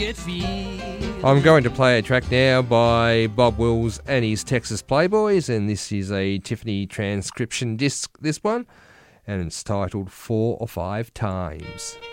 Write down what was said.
get feel. I'm going to play a track now by Bob Wills and his Texas Playboys, and this is a Tiffany transcription disc, this one, and it's titled 4 or 5 Times.